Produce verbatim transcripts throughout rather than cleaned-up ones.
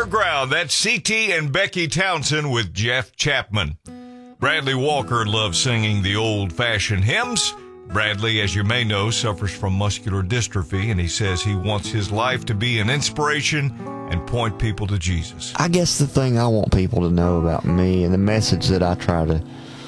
Ground. That's C T and Becky Townsend with Jeff Chapman. Bradley Walker loves singing the old-fashioned hymns. Bradley, as you may know, suffers from muscular dystrophy, and he says he wants his life to be an inspiration and point people to Jesus. I guess the thing I want people to know about me and the message that I try to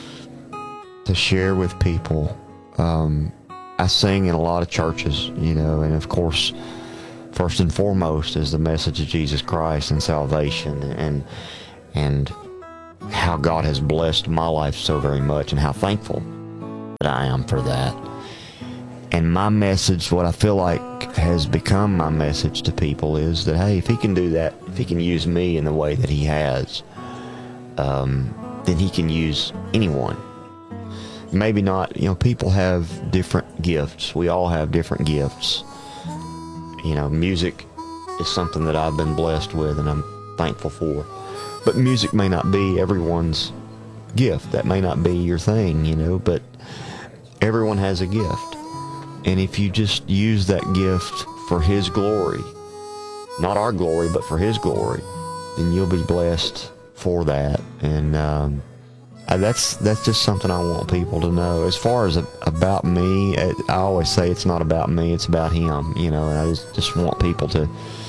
to share with people, um, I sing in a lot of churches, you know, and of course, first and foremost is the message of Jesus Christ and salvation, and and how God has blessed my life so very much, and how thankful that I am for that. And my message, what I feel like has become my message to people, is that, hey, if he can do that, if he can use me in the way that he has, um, then he can use anyone. Maybe not, you know, people have different gifts. We all have different gifts. You know, music is something that I've been blessed with and I'm thankful for. But music may not be everyone's gift. That may not be your thing, you know, but everyone has a gift. And if you just use that gift for his glory, not our glory, but for his glory, then you'll be blessed for that. And um, that's that's just something I want people to know. As far as a, about me, I always say it's not about me, it's about him, you know, and I just, just want people to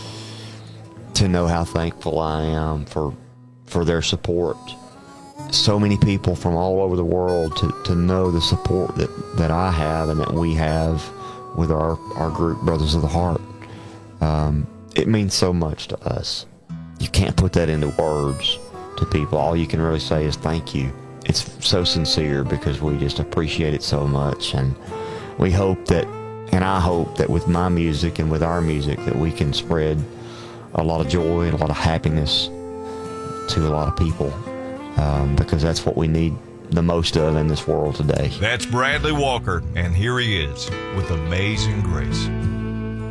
to know how thankful I am for for their support. So many people from all over the world to, to know the support that, that I have and that we have with our, our group, Brothers of the Heart. Um, it means so much to us. You can't put that into words to people. All you can really say is thank you. It's so sincere because we just appreciate it so much, and we hope that, and I hope that with my music and with our music, that we can spread a lot of joy and a lot of happiness to a lot of people, um, because that's what we need the most of in this world today. That's Bradley Walker, and here he is with Amazing Grace.